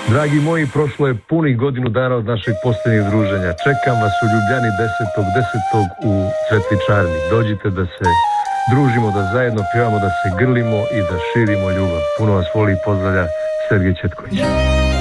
Dragi moji, prošlo je punih godinu dana od našeg posljednjeg druženja. Čekam vas u Ljubljani 10.10. u Cvetličarni. Dođite da se družimo, da zajedno pjevamo, da se grlimo i da širimo ljubav. Puno vas voli i pozdravlja Sergej Četković.